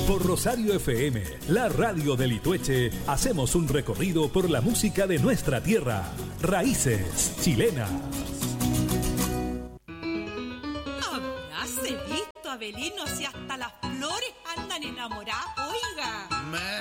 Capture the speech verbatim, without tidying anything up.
Por Rosario F M, la radio de Litueche, hacemos un recorrido por la música de nuestra tierra. Raíces chilenas. Habráse visto, Abelino, si hasta las flores andan enamoradas, oiga. Me